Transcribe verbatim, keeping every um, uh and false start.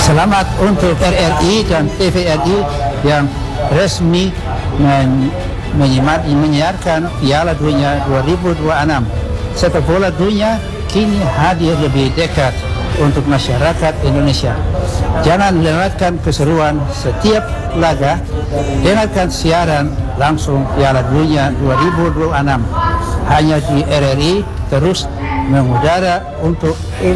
Selamat untuk R R I dan T V R I yang resmi men menyimak, menyiarkan Piala Dunia dua ribu dua puluh enam. Sepak bola dunia kini hadir lebih dekat untuk masyarakat Indonesia. Jangan lewatkan keseruan setiap laga. Dengarkan siaran langsung Piala Dunia dua ribu dua puluh enam hanya di R R I, terus mengudara untuk